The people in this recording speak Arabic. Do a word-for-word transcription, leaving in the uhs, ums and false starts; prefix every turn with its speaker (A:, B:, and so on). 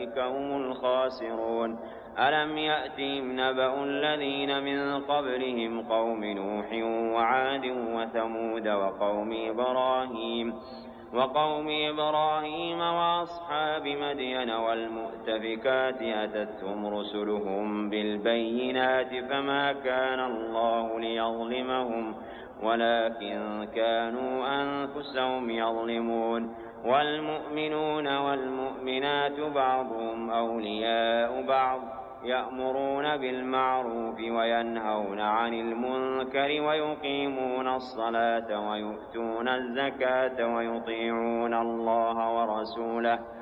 A: أولئك هم الخاسرون. ألم يأتهم نبأ الذين من قبلهم قوم نوح وعاد وثمود وقوم إبراهيم وقوم إبراهيم وأصحاب مدين والمؤتفكات أتتهم رسلهم بالبينات فما كان الله ليظلمهم ولكن كانوا أنفسهم يظلمون. والمؤمنون والمؤمنات بعضهم أولياء بعض يأمرون بالمعروف وينهون عن المنكر ويقيمون الصلاة ويؤتون الزكاة ويطيعون الله ورسوله